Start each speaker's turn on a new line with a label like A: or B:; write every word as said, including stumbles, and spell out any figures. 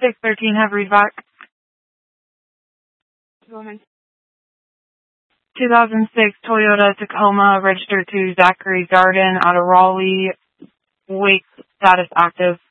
A: six thirteen, have read back.
B: Go ahead.
A: two thousand six Toyota Tacoma, registered to Zachary Garden out of Raleigh. Wake status active.